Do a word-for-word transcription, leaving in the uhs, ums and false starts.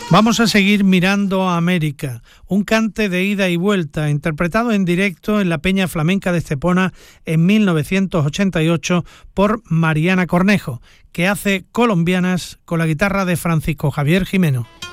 Vamos a seguir mirando a América, un cante de ida y vuelta, interpretado en directo en la Peña Flamenca de Estepona en mil novecientos ochenta y ocho por Mariana Cornejo, que hace colombianas con la guitarra de Francisco Javier Jimeno.